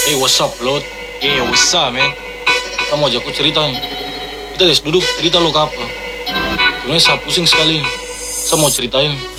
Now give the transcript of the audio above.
Hey, what's up, Lot? Yeah, what's up, man? Kamu ajak aku cerita nih. Kita guys duduk cerita lo ke apa? Sebenarnya saya pusing sekali. Saya mau ceritain.